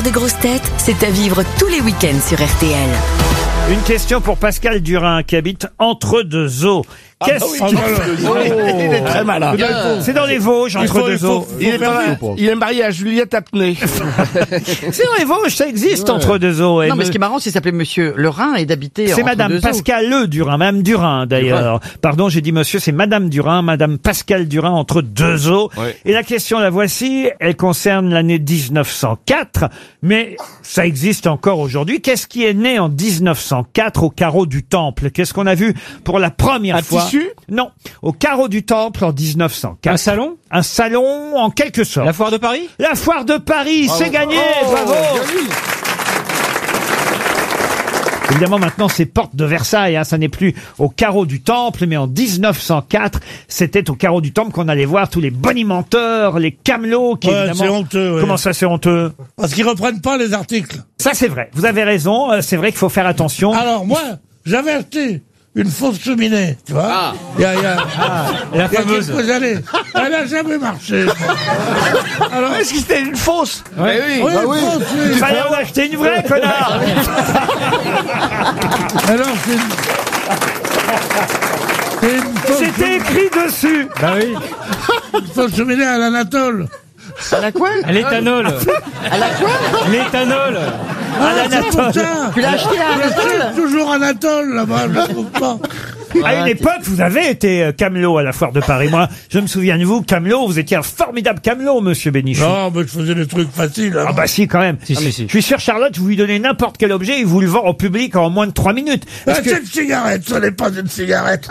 De grosses têtes, c'est à vivre tous les week-ends sur RTL. Une question pour Pascal Durin qui habite Entre-deux-Eaux. Il est très malin. C'est dans les Vosges, Entre-deux-Eaux. Il est marié à Juliette Apnée. C'est dans les Vosges, ça existe, Entre-deux-Eaux. Non, mais ce qui est marrant, c'est qu'il s'appelait Monsieur Lerin et d'habiter C'est entre Madame deux eaux. Pascal Le Durin, Madame Durin d'ailleurs. Pardon, j'ai dit monsieur, c'est Madame Durin, Madame Pascal Durin entre deux eaux. Ouais. Et la question, la voici, elle concerne l'année 1904, mais ça existe encore aujourd'hui. Qu'est-ce qui est né en 1904 au carreau du Temple? Qu'est-ce qu'on a vu pour la première Un fois? tissu? Non, au carreau du Temple en 1904. Un salon? Un salon en quelque sorte. La foire de Paris? La foire de Paris, c'est gagné, bravo! Évidemment, maintenant, c'est porte de Versailles, hein, ça n'est plus au carreau du Temple, mais en 1904, c'était au carreau du Temple qu'on allait voir tous les bonimenteurs, les camelots qui, évidemment... c'est honteux. Ouais. Comment ça, c'est honteux? Parce qu'ils reprennent pas les articles. Ça, c'est vrai. Vous avez raison. C'est vrai qu'il faut faire attention. Alors moi, j'avais acheté une fausse cheminée, tu vois. Il y a La fameuse. quelques années. Elle a jamais marché. Alors, Est-ce que c'était une fausse? Ouais. oui, fausse, oui. Il fallait en acheter une vraie, connard! Alors c'est une C'était écrit dessus. Bah oui. fausse cheminée à l'Anatole. À la quoi? L'éthanol. À la quoi? L'éthanol. C'est pour ça. Tu l'as acheté à Je Anatole? cherche toujours Anatole là-bas, je ne trouve pas. À une époque, vous avez été camelot à la foire de Paris. Moi, je me souviens de vous, camelot, vous étiez un formidable camelot, monsieur Bénichou. Non, mais je faisais des trucs faciles. hein. Ah bah si, quand même. Si, si. Je suis sûr, Charlotte, vous lui donnez n'importe quel objet, il vous le vend au public en moins de 3 minutes. Ah, Parce que- c'est une cigarette, ce n'est pas une cigarette.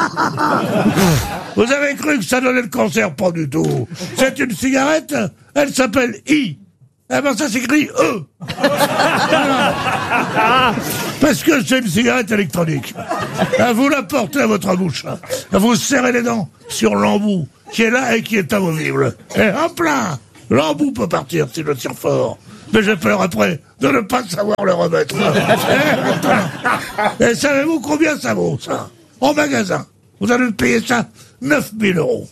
Vous avez cru que ça donnait le cancer? Pas du tout. C'est une cigarette, elle s'appelle I. Eh ben ça s'écrit E. Voilà. Parce que c'est une cigarette électronique. Vous la portez à votre bouche. Vous serrez les dents sur l'embout qui est là et qui est amovible. Et hop là, l'embout peut partir si je tire fort. Mais j'ai peur après de ne pas savoir le remettre. Et savez-vous combien ça vaut, ça? En magasin. Vous allez me payer ça 9 000 €.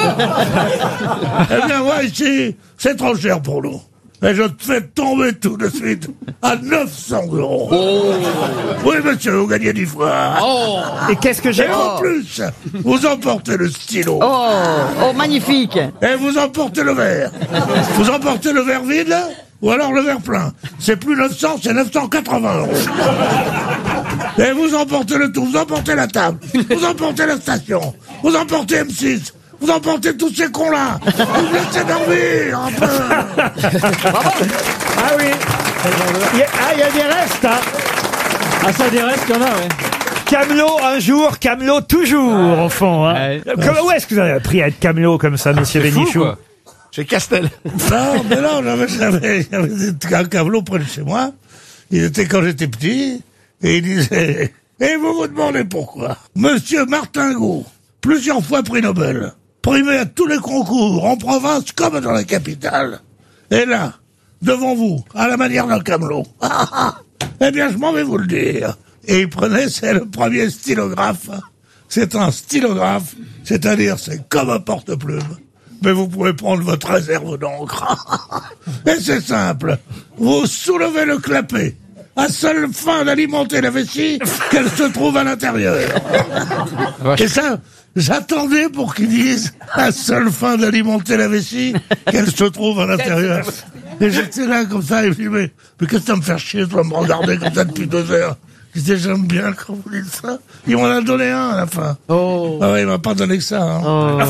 Eh bien, moi, ici, c'est trop cher pour nous. Et je te fais tomber tout de suite à 900 €. Oui, monsieur, vous gagnez 10 fois. Et qu'est-ce que j'ai... Et en plus, vous emportez le stylo. Oh, magnifique. Et vous emportez le verre. Vous emportez le verre vide, ou alors le verre plein. C'est plus 900, c'est 980 €. Et vous emportez le tout, vous emportez la table, vous emportez la station, vous emportez M6, vous emportez tous ces cons-là. Vous me laissez dormir un peu. Ah oui. Il y a des restes, hein. Ah, ça, des restes, il y en a, ouais. Camelot un jour, camelot toujours, au fond. Hein. Ouais. Où est-ce que vous avez appris à être camelot comme ça, monsieur Bénichou? Chez Castel. Non, mais non, j'avais un camelot près de chez moi. Il était quand j'étais petit, et il disait, et vous vous demandez pourquoi? Monsieur Martingot, plusieurs fois prix Nobel, primé à tous les concours, en province comme dans la capitale. Et là, devant vous, à la manière d'un camelot. Eh bien, je m'en vais vous le dire. Et il prenait, c'est le premier stylographe. C'est un stylographe, c'est-à-dire c'est comme un porte-plume. Mais vous pouvez prendre votre réserve d'encre. Et c'est simple. Vous soulevez le clapet, à seule fin d'alimenter la vessie qu'elle se trouve à l'intérieur. Et ça, j'attendais pour qu'ils disent à seule fin d'alimenter la vessie qu'elle se trouve à l'intérieur. Et j'étais là comme ça, et je dis, mais qu'est-ce que ça me fait chier, toi, me regarder comme ça depuis 2 heures? Je disais, j'aime bien quand vous dites ça. Il m'en a donné un à la fin. Oh. Ah ouais, il m'a pas donné que ça, hein.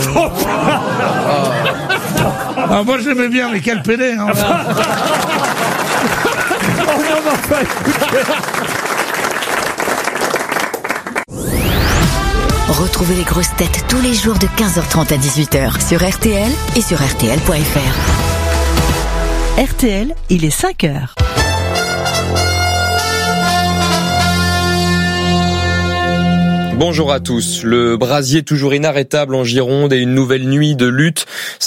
Ah, moi j'aimais bien, mais quel pédé, hein. Retrouvez les grosses têtes tous les jours de 15h30 à 18h sur RTL et sur RTL.fr. RTL, il est 5h. Bonjour à tous. Le brasier toujours inarrêtable en Gironde et une nouvelle nuit de lutte.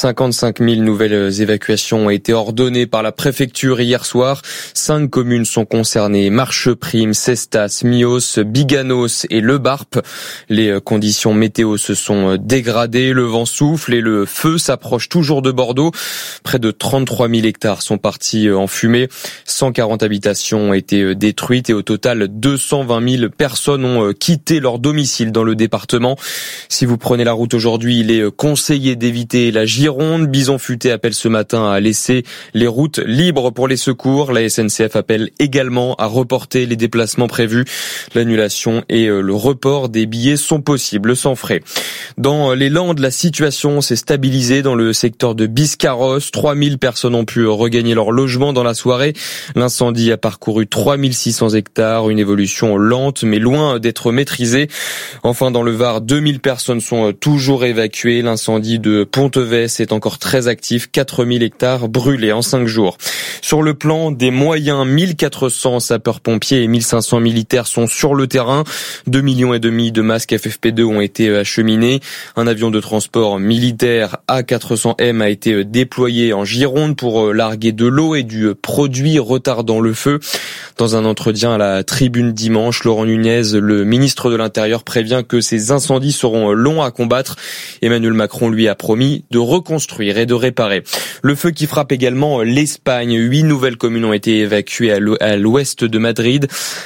55 000 nouvelles évacuations ont été ordonnées par la préfecture hier soir. 5 communes sont concernées. Marcheprime, Cestas, Mios, Biganos et Le Barp. Les conditions météo se sont dégradées. Le vent souffle et le feu s'approche toujours de Bordeaux. Près de 33 000 hectares sont partis en fumée. 140 habitations ont été détruites et au total 220 000 personnes ont quitté leur domicile dans le département. Si vous prenez la route aujourd'hui, il est conseillé d'éviter la Gironde. Bison Futé appelle ce matin à laisser les routes libres pour les secours. La SNCF appelle également à reporter les déplacements prévus. L'annulation et le report des billets sont possibles sans frais. Dans les Landes, la situation s'est stabilisée dans le secteur de Biscarrosse. 3000 personnes ont pu regagner leur logement dans la soirée. L'incendie a parcouru 3600 hectares, une évolution lente mais loin d'être maîtrisée. Enfin, dans le Var, 2000 personnes sont toujours évacuées. L'incendie de Pontevès est encore très actif. 4000 hectares brûlés en 5 jours. Sur le plan des moyens, 1400 sapeurs-pompiers et 1500 militaires sont sur le terrain. 2,5 millions de masques FFP2 ont été acheminés. Un avion de transport militaire A400M a été déployé en Gironde pour larguer de l'eau et du produit retardant le feu. Dans un entretien à la Tribune dimanche, Laurent Nunez, le ministre de l'Intérieur, prévient que ces incendies seront longs à combattre. Emmanuel Macron lui a promis de reconstruire et de réparer. Le feu qui frappe également l'Espagne. 8 nouvelles communes ont été évacuées à l'ouest de Madrid.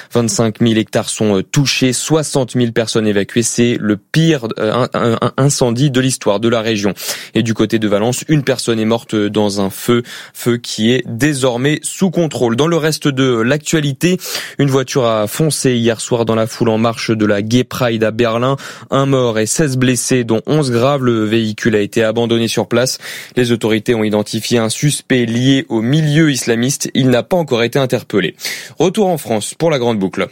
25 000 hectares sont touchés, 60 000 personnes évacuées. C'est le pire incendie de l'histoire de la région. Et du côté de Valence, une personne est morte dans un feu qui est désormais sous contrôle. Dans le reste de l'actualité, une voiture a foncé hier soir dans la foule en marche de la Gay Pride à Berlin. 1 mort et 16 blessés, dont 11 graves. Le véhicule a été abandonné sur place. Les autorités ont identifié un suspect lié au milieu islamiste. Il n'a pas encore été interpellé. Retour en France pour la grande boucle.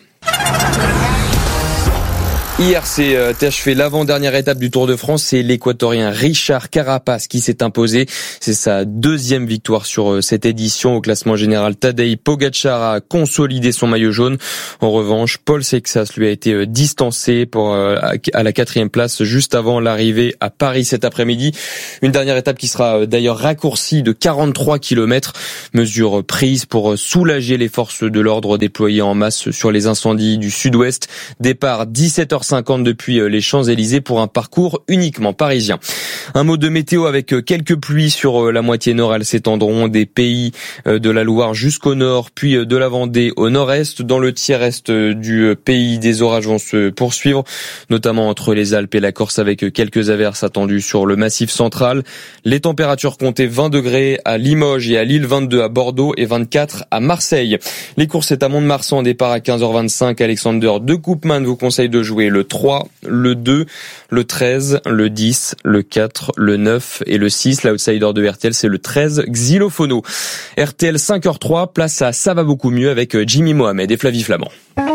Hier s'est achevé l'avant-dernière étape du Tour de France. C'est l'Équatorien Richard Carapaz qui s'est imposé. C'est sa 2e victoire sur cette édition. Au classement général, Tadej Pogačar a consolidé son maillot jaune. En revanche, Paul Sexas lui a été distancé à la 4e place juste avant l'arrivée à Paris cet après-midi. Une dernière étape qui sera d'ailleurs raccourcie de 43 km. Mesure prise pour soulager les forces de l'ordre déployées en masse sur les incendies du sud-ouest. Départ 17h50 depuis les Champs-Élysées pour un parcours uniquement parisien. Un mot de météo avec quelques pluies sur la moitié nord. Elles s'étendront des pays de la Loire jusqu'au nord, puis de la Vendée au nord-est. Dans le tiers-est du pays, des orages vont se poursuivre, notamment entre les Alpes et la Corse, avec quelques averses attendues sur le massif central. Les températures comptaient 20 degrés à Limoges et à Lille, 22 à Bordeaux et 24 à Marseille. Les courses, c'est à Mont-de-Marsan, départ à 15h25. Alexander de Koopman vous conseille de jouer le 3, le 2, le 13, le 10, le 4, le 9 et le 6. L'outsider de RTL, c'est le 13, Xylophono. RTL 5h03, place à Ça va beaucoup mieux avec Jimmy Mohamed et Flavie Flamand.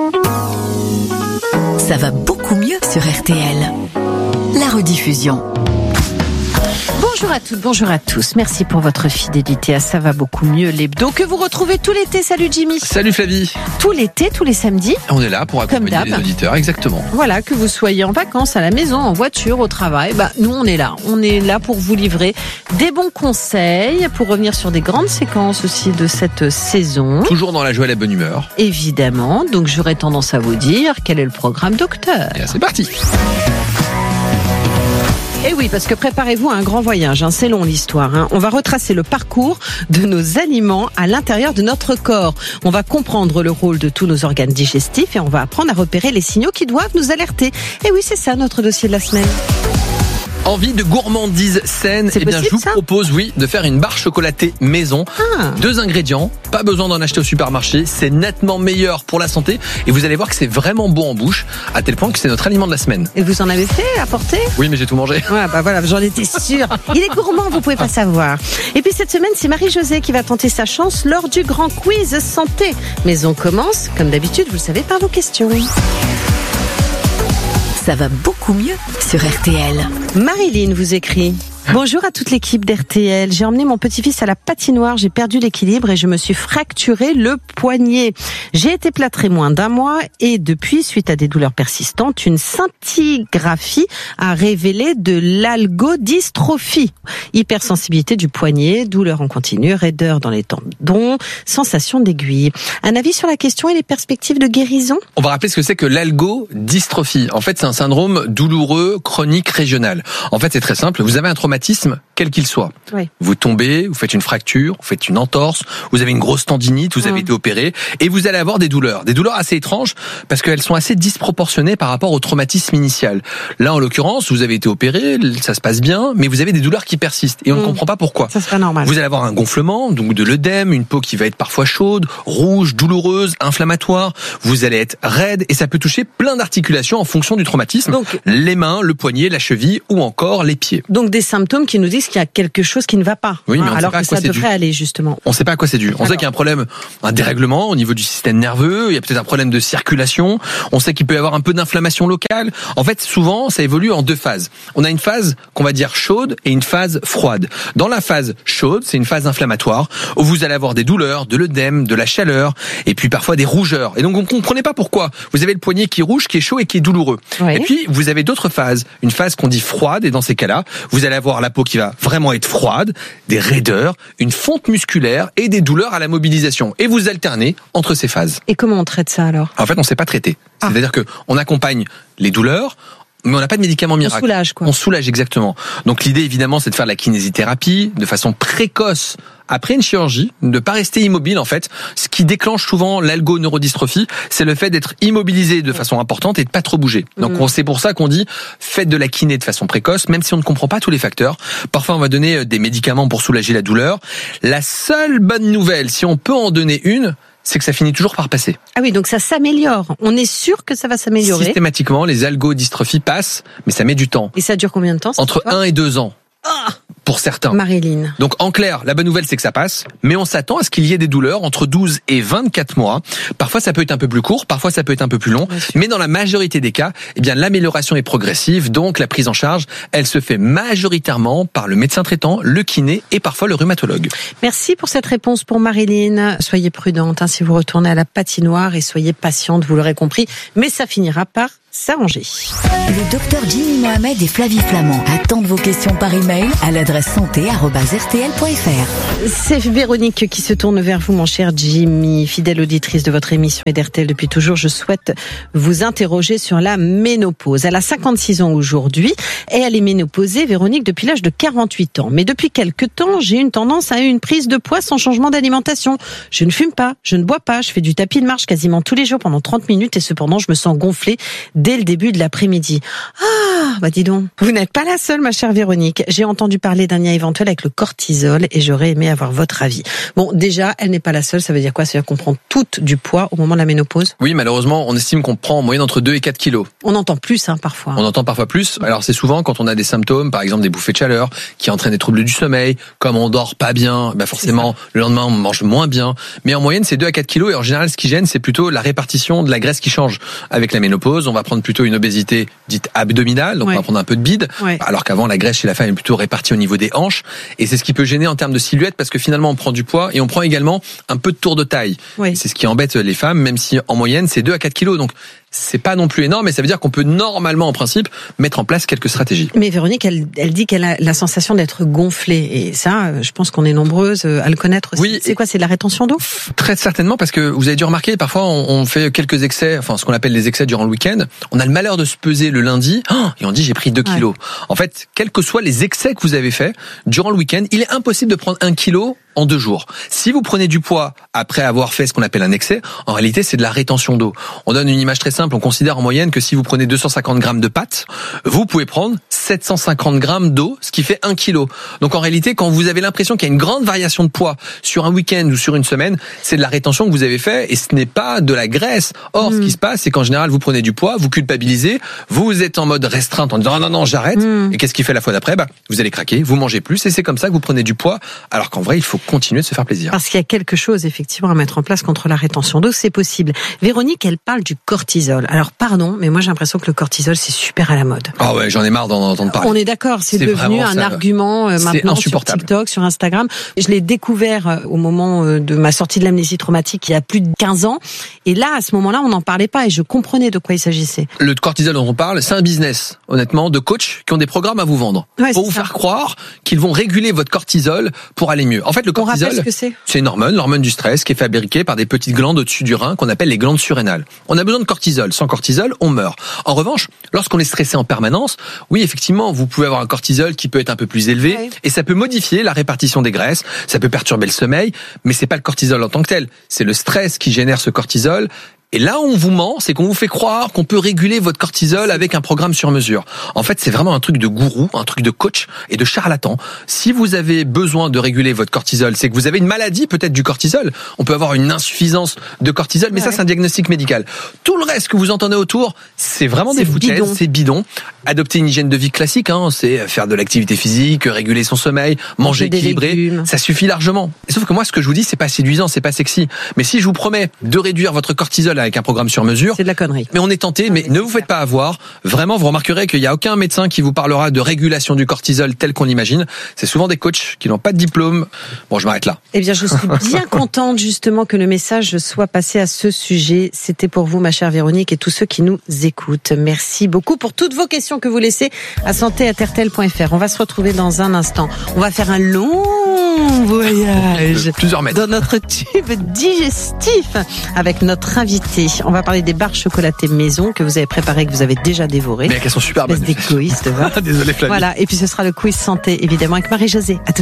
Ça va beaucoup mieux sur RTL. La rediffusion. Bonjour à toutes, bonjour à tous. Merci pour votre fidélité à Ça va beaucoup mieux, l'hebdo que vous retrouvez tout l'été. Salut Jimmy. Salut Flavie. Tout l'été, tous les samedis. On est là pour accompagner les auditeurs, exactement. Voilà, que vous soyez en vacances, à la maison, en voiture, au travail. Nous on est là. On est là pour vous livrer des bons conseils, pour revenir sur des grandes séquences aussi de cette saison. Toujours dans la joie et la bonne humeur. Évidemment. Donc j'aurais tendance à vous dire quel est le programme docteur. Et là, c'est parti. Et oui, parce que préparez-vous à un grand voyage, c'est long l'histoire. On va retracer le parcours de nos aliments à l'intérieur de notre corps. On va comprendre le rôle de tous nos organes digestifs et on va apprendre à repérer les signaux qui doivent nous alerter. Et oui, c'est ça notre dossier de la semaine. Envie de gourmandise saine, je vous propose, de faire une barre chocolatée maison. 2 ingrédients, pas besoin d'en acheter au supermarché, c'est nettement meilleur pour la santé et vous allez voir que c'est vraiment bon en bouche, à tel point que c'est notre aliment de la semaine. Et vous en avez fait, apporté ? Oui, mais j'ai tout mangé. Ouais, voilà, j'en étais sûre. Il est gourmand, vous pouvez pas savoir. Et puis cette semaine, c'est Marie-Josée qui va tenter sa chance lors du grand quiz santé. Mais on commence, comme d'habitude, vous le savez, par vos questions. Ça va beaucoup mieux sur RTL. Marilyn vous écrit. Bonjour à toute l'équipe d'RTL. J'ai emmené mon petit-fils à la patinoire, j'ai perdu l'équilibre et je me suis fracturé le poignet. J'ai été plâtré moins d'1 mois et depuis, suite à des douleurs persistantes, une scintigraphie a révélé de l'algodystrophie. Hypersensibilité du poignet, douleur en continu, raideur dans les tendons, sensation d'aiguille. Un avis sur la question et les perspectives de guérison? On va rappeler ce que c'est que l'algodystrophie. En fait, c'est un syndrome douloureux, chronique, régional. En fait, c'est très simple. Vous avez un traumatisme, quel qu'il soit. Oui. Vous tombez, vous faites une fracture, vous faites une entorse, vous avez une grosse tendinite, vous avez été opéré, et vous allez avoir des douleurs. Des douleurs assez étranges, parce qu'elles sont assez disproportionnées par rapport au traumatisme initial. Là, en l'occurrence, vous avez été opéré, ça se passe bien, mais vous avez des douleurs qui persistent, et on ne comprend pas pourquoi. Ça, c'est pas normal. Vous allez avoir un gonflement, donc de l'œdème, une peau qui va être parfois chaude, rouge, douloureuse, inflammatoire. Vous allez être raide, et ça peut toucher plein d'articulations en fonction du traumatisme. Donc, les mains, le poignet, la cheville, ou encore les pieds. Donc des symptômes qui nous disent qu'il y a quelque chose qui ne va pas. Oui, mais on ne alors sait pas à que quoi ça c'est devrait dû. aller justement. On ne sait pas à quoi c'est dû. On sait qu'il y a un problème, un dérèglement au niveau du système nerveux, il y a peut-être un problème de circulation, on sait qu'il peut y avoir un peu d'inflammation locale. En fait, souvent, ça évolue en 2 phases. On a une phase qu'on va dire chaude et une phase froide. Dans la phase chaude, c'est une phase inflammatoire où vous allez avoir des douleurs, de l'œdème, de la chaleur et puis parfois des rougeurs. Et donc, on ne comprenait pas pourquoi. Vous avez le poignet qui est rouge, qui est chaud et qui est douloureux. Oui. Et puis, vous avez d'autres phases. Une phase qu'on dit froide et dans ces cas-là, vous allez avoir la peau qui va vraiment être froide, des raideurs, une fonte musculaire et des douleurs à la mobilisation. Et vous alternez entre ces phases. Et comment on traite ça alors? En fait, on ne sait pas traiter. C'est-à-dire que on accompagne les douleurs, mais on n'a pas de médicaments On miracle. soulage quoi. On soulage exactement. Donc l'idée évidemment, c'est de faire de la kinésithérapie de façon précoce. Après une chirurgie, de ne pas rester immobile en fait. Ce qui déclenche souvent l'algoneurodystrophie, c'est le fait d'être immobilisé de façon importante et de pas trop bouger. Donc c'est pour ça qu'on dit faites de la kiné de façon précoce, même si on ne comprend pas tous les facteurs. Parfois on va donner des médicaments pour soulager la douleur. La seule bonne nouvelle, si on peut en donner une, c'est que ça finit toujours par passer. Ah oui, donc ça s'améliore. On est sûr que ça va s'améliorer. Systématiquement, les algodystrophies passent, mais ça met du temps. Et ça dure combien de temps? Entre 1 et 2 ans. Pour certains. Marilyn. Donc en clair, la bonne nouvelle c'est que ça passe, mais on s'attend à ce qu'il y ait des douleurs entre 12 et 24 mois. Parfois ça peut être un peu plus court, parfois ça peut être un peu plus long, mais dans la majorité des cas, eh bien l'amélioration est progressive, donc la prise en charge, elle se fait majoritairement par le médecin traitant, le kiné et parfois le rhumatologue. Merci pour cette réponse pour Marilyn. Soyez prudente si vous retournez à la patinoire et soyez patiente, vous l'aurez compris, mais ça finira par s'arranger. Le docteur Jimmy Mohamed et Flavie Flamand attendent vos questions par email à l'adresse santé@rtl.fr. C'est Véronique qui se tourne vers vous, mon cher Jimmy, fidèle auditrice de votre émission et d'RTL depuis toujours. Je souhaite vous interroger sur la ménopause. Elle a 56 ans aujourd'hui et elle est ménopausée, Véronique, depuis l'âge de 48 ans. Mais depuis quelques temps, j'ai une tendance à une prise de poids sans changement d'alimentation. Je ne fume pas, je ne bois pas, je fais du tapis de marche quasiment tous les jours pendant 30 minutes et cependant, je me sens gonflée dès le début de l'après-midi. Ah, bah dis donc. Vous n'êtes pas la seule, ma chère Véronique. J'ai entendu parler d'un lien éventuel avec le cortisol et j'aurais aimé avoir votre avis. Bon, déjà, elle n'est pas la seule. Ça veut dire quoi? Ça veut dire qu'on prend toutes du poids au moment de la ménopause? Oui, malheureusement, on estime qu'on prend en moyenne entre 2 et 4 kilos. On entend plus, parfois. On entend parfois plus. Alors c'est souvent quand on a des symptômes, par exemple des bouffées de chaleur, qui entraînent des troubles du sommeil. Comme on dort pas bien, bah forcément, le lendemain on mange moins bien. Mais en moyenne, c'est 2 à 4 kilos. Et en général, ce qui gêne, c'est plutôt la répartition de la graisse qui change. Avec la ménopause, on va prendre plutôt une obésité dite abdominale, donc on va prendre un peu de bide, alors qu'avant la graisse chez la femme est plutôt répartie au niveau des hanches, et c'est ce qui peut gêner en termes de silhouette, parce que finalement on prend du poids et on prend également un peu de tour de taille. C'est ce qui embête les femmes, même si en moyenne c'est 2 à 4 kilos, donc c'est pas non plus énorme, mais ça veut dire qu'on peut normalement, en principe, mettre en place quelques stratégies. Mais Véronique, elle dit qu'elle a la sensation d'être gonflée, et ça, je pense qu'on est nombreuses à le connaître aussi. Oui. C'est quoi, c'est de la rétention d'eau? Très certainement, parce que vous avez dû remarquer, parfois on fait quelques excès, enfin ce qu'on appelle les excès durant le week-end, on a le malheur de se peser le lundi, et on dit j'ai pris 2 kilos. En fait, quels que soient les excès que vous avez faits durant le week-end, il est impossible de prendre 1 kilo en 2 jours. Si vous prenez du poids après avoir fait ce qu'on appelle un excès, en réalité c'est de la rétention d'eau. On donne une image très simple, on considère en moyenne que si vous prenez 250 grammes de pâtes, vous pouvez prendre 750 grammes d'eau, ce qui fait 1 kilo. Donc en réalité, quand vous avez l'impression qu'il y a une grande variation de poids sur un week-end ou sur une semaine, c'est de la rétention que vous avez fait et ce n'est pas de la graisse. Or, ce qui se passe, c'est qu'en général, vous prenez du poids, vous culpabilisez, vous êtes en mode restreinte en disant non, j'arrête. Et qu'est-ce qui fait la fois d'après? Vous allez craquer, vous mangez plus et c'est comme ça que vous prenez du poids, alors qu'en vrai, il faut continuer de se faire plaisir. Parce qu'il y a quelque chose effectivement à mettre en place contre la rétention d'eau, c'est possible. Véronique, elle parle du cortisol. cortisol. Alors pardon, mais moi j'ai l'impression que le cortisol c'est super à la mode. Ah ouais, j'en ai marre d'en entendre parler. On est d'accord, c'est devenu vraiment un ça. argument C'est maintenant sur insupportable. TikTok, sur Instagram. Je l'ai découvert au moment de ma sortie de l'amnésie traumatique il y a plus de 15 ans. Et là, à ce moment-là, on n'en parlait pas et je comprenais de quoi il s'agissait. Le cortisol dont on parle, c'est un business, honnêtement, de coachs qui ont des programmes à vous vendre. Ouais, pour c'est vous ça. faire croire qu'ils vont réguler votre cortisol pour aller mieux. En fait, le On rappelle cortisol, ce que c'est. c'est une hormone, l'hormone du stress, qui est fabriquée par des petites glandes au-dessus du rein qu'on appelle les glandes surrénales. On a besoin de cortisol. Sans cortisol, on meurt. En revanche, lorsqu'on est stressé en permanence, oui, effectivement, vous pouvez avoir un cortisol qui peut être un peu plus élevé Ouais. et ça peut modifier la répartition des graisses, ça peut perturber le sommeil, mais c'est pas le cortisol en tant que tel. C'est le stress qui génère ce cortisol. Et là où on vous ment, c'est qu'on vous fait croire qu'on peut réguler votre cortisol avec un programme sur mesure. En fait, c'est vraiment un truc de gourou, un truc de coach et de charlatan. Si vous avez besoin de réguler votre cortisol, c'est que vous avez une maladie peut-être du cortisol. On peut avoir une insuffisance de cortisol, mais ça c'est un diagnostic médical. Tout le reste que vous entendez autour, c'est vraiment C'est des foutaises, bidon. c'est bidon. Adopter une hygiène de vie classique, c'est faire de l'activité physique, réguler son sommeil, manger des équilibré, légumes. ça suffit largement. Sauf que moi, ce que je vous dis, c'est pas séduisant, c'est pas sexy. Mais si je vous promets de réduire votre cortisol avec un programme sur mesure, C'est de la connerie. mais on est tenté, mais ne vous faites pas avoir. Vraiment, vous remarquerez qu'il n'y a aucun médecin qui vous parlera de régulation du cortisol tel qu'on l'imagine. C'est souvent des coachs qui n'ont pas de diplôme. Bon, je m'arrête là. Eh bien, je suis bien contente justement que le message soit passé à ce sujet. C'était pour vous, ma chère Véronique, et tous ceux qui nous écoutent. Merci beaucoup pour toutes vos questions que vous laissez à santé@rtl.fr. On va se retrouver dans un instant. On va faire un long voyage Plusieurs mètres. dans notre tube digestif avec notre invité. On va parler des barres chocolatées maison que vous avez préparées, que vous avez déjà dévorées. Mais qu'elles sont super bonnes. Espèce d'égoïste, va. Désolé, Flavie. Voilà. Et puis ce sera le quiz santé, évidemment, avec Marie-Josée. À tout